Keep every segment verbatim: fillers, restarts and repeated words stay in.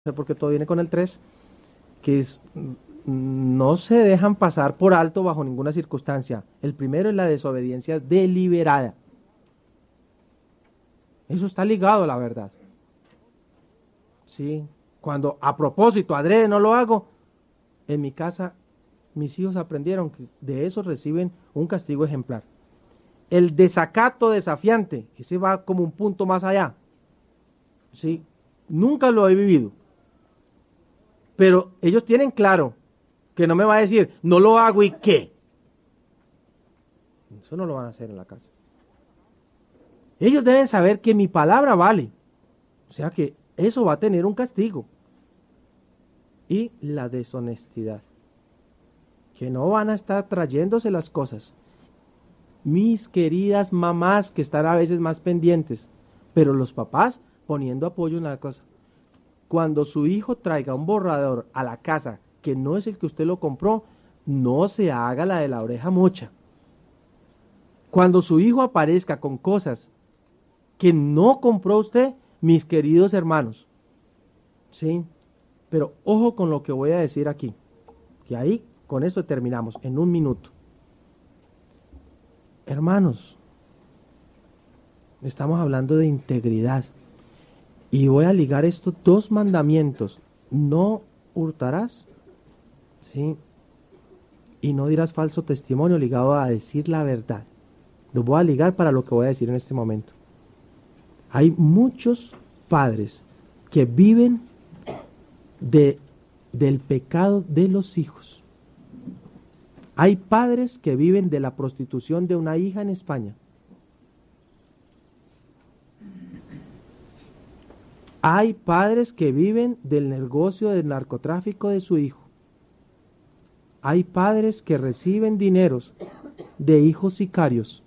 sé por qué todo viene con el tres, que es, no se dejan pasar por alto bajo ninguna circunstancia. El primero es la desobediencia deliberada. Eso está ligado a la verdad. Sí, cuando a propósito, adrede no lo hago, en mi casa mis hijos aprendieron que de eso reciben un castigo ejemplar. El desacato desafiante, ese va como un punto más allá. Sí, nunca lo he vivido. Pero ellos tienen claro que no me va a decir, no lo hago y qué. Eso no lo van a hacer en la casa. Ellos deben saber que mi palabra vale. O sea que eso va a tener un castigo. Y la deshonestidad. Que no van a estar trayéndose las cosas. Mis queridas mamás que están a veces más pendientes, pero los papás poniendo apoyo en la cosa. Cuando su hijo traiga un borrador a la casa que no es el que usted lo compró, no se haga la de la oreja mocha. Cuando su hijo aparezca con cosas que no compró usted, mis queridos hermanos, ¿sí? Pero ojo con lo que voy a decir aquí, que ahí con eso terminamos en un minuto. Hermanos, estamos hablando de integridad y voy a ligar estos dos mandamientos: no hurtarás, ¿sí? Y no dirás falso testimonio, ligado a decir la verdad. Los voy a ligar para lo que voy a decir en este momento. Hay muchos padres que viven de, del pecado de los hijos. Hay padres que viven de la prostitución de una hija en España. Hay padres que viven del negocio del narcotráfico de su hijo. Hay padres que reciben dineros de hijos sicarios.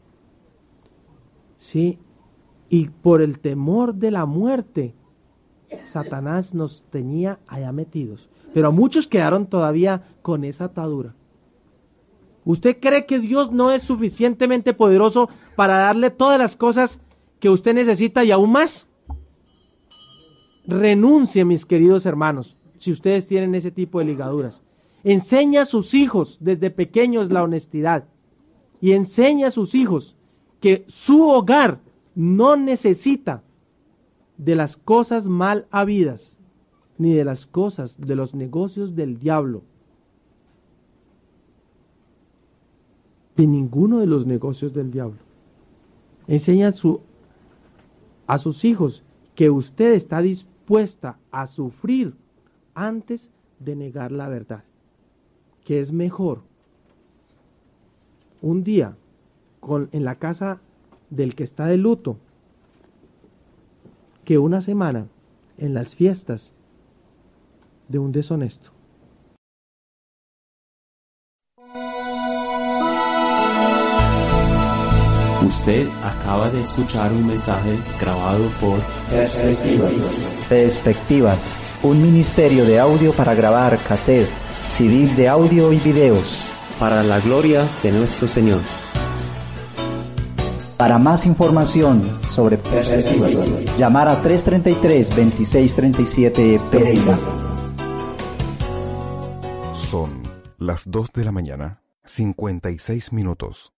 Sí, y por el temor de la muerte, Satanás nos tenía allá metidos. Pero muchos quedaron todavía con esa atadura. ¿Usted cree que Dios no es suficientemente poderoso para darle todas las cosas que usted necesita y aún más? Renuncie, mis queridos hermanos, si ustedes tienen ese tipo de ligaduras. Enseña a sus hijos desde pequeños la honestidad y enseña a sus hijos que su hogar no necesita de las cosas mal habidas ni de las cosas de los negocios del diablo. De ninguno de los negocios del diablo. Enseña a, su, a sus hijos que usted está dispuesta a sufrir antes de negar la verdad. Que es mejor un día con, en la casa del que está de luto que una semana en las fiestas de un deshonesto. Usted acaba de escuchar un mensaje grabado por Perspectivas. Perspectivas, un ministerio de audio para grabar cassette, C D de audio y videos. Para la gloria de nuestro Señor. Para más información sobre Perspectivas, llamar a tres treinta y tres, veintiséis treinta y siete Pereira. Son las dos de la mañana, cincuenta y seis minutos.